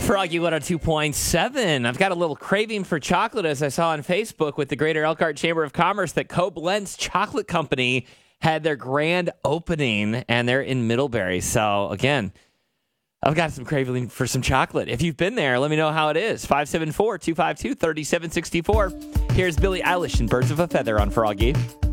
Froggy 102.7. I've got a little craving for chocolate as I saw on Facebook with the Greater Elkhart Chamber of Commerce that Koblenz Chocolate Company had their grand opening, and they're in Middlebury. So, again, I've got some craving for some chocolate. If you've been there, let me know how it is. 574-252-3764. Here's Billie Eilish and Birds of a Feather on Froggy.